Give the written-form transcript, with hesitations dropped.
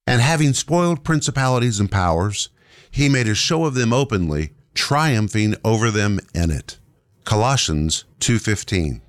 And having spoiled principalities and powers, he made a show of them openly, triumphing over them in it. Colossians 2:15.